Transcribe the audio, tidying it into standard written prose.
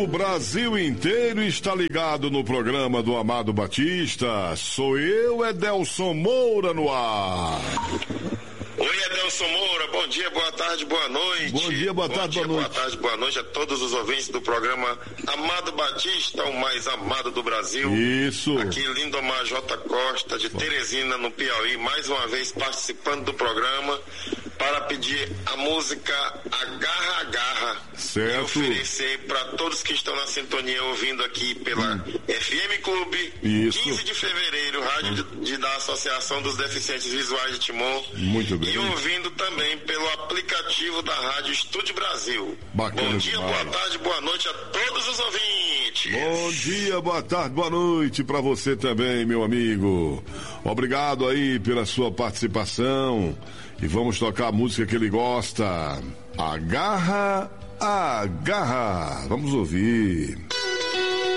Brasil inteiro está ligado no programa do Amado Batista. Sou eu, Edelson Moura, no ar. Oi, Edelson Moura, bom dia, boa tarde, boa noite. Bom dia, boa tarde, boa noite. Boa tarde, boa noite a todos os ouvintes do programa Amado Batista, o mais amado do Brasil. Isso. Aqui, Lindomar J. Costa, de Teresina, no Piauí, mais uma vez participando do programa para pedir a música Agarra, Agarra. Certo. E oferecer para todos que estão na sintonia ouvindo aqui pela FM Clube. Isso. 15 de fevereiro, rádio da Associação dos Deficientes Visuais de Timon. Muito bem. E ouvindo também pelo aplicativo da Rádio Estúdio Brasil. Bacana. Bom dia, demais. boa tarde, boa noite a todos os ouvintes. Bom dia, boa tarde, boa noite para você também, meu amigo. Obrigado aí pela sua participação. E vamos tocar a música que ele gosta. Agarra, agarra. Vamos ouvir.